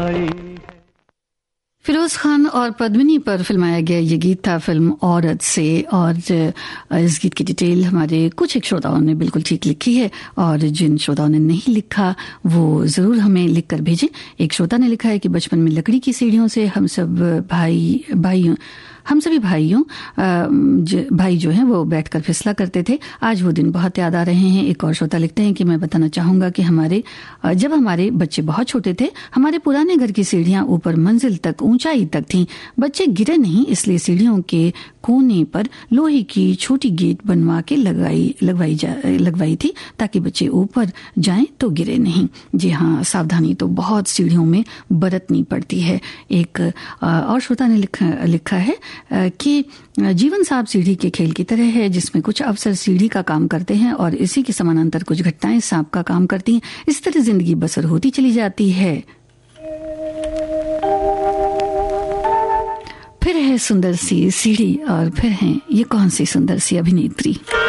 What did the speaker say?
फिरोज खान और पद्मिनी पर फिल्माया गया ये गीत था फिल्म औरत से। और इस गीत की डिटेल हमारे कुछ एक श्रोताओं ने बिल्कुल ठीक लिखी है, और जिन श्रोताओं ने नहीं लिखा वो जरूर हमें लिख कर भेजें। एक श्रोता ने लिखा है कि बचपन में लकड़ी की सीढ़ियों से हम सभी भाई जो हैं वो बैठकर फिसला करते थे। आज वो दिन बहुत याद आ रहे हैं। एक और श्रोता लिखते हैं कि मैं बताना चाहूंगा कि जब हमारे बच्चे बहुत छोटे थे, हमारे पुराने घर की सीढ़ियां ऊपर मंजिल तक ऊंचाई तक थीं। बच्चे गिरे नहीं, इसलिए सीढ़ियों के कोने पर लोहे की छोटी गेट बनवा के लगवाई थी ताकि बच्चे ऊपर जाएं तो गिरे नहीं। जी हाँ, सावधानी तो बहुत सीढ़ियों में बरतनी पड़ती है। एक और श्रोता ने लिखा है कि जीवन सांप सीढ़ी के खेल की तरह है, जिसमें कुछ अवसर सीढ़ी का काम करते हैं और इसी के समानांतर कुछ घटनाएं सांप का काम करती हैं। इस तरह जिंदगी बसर होती चली जाती है। फिर है सुंदर सी सीढ़ी और फिर है ये कौन सी सुंदर सी अभिनेत्री।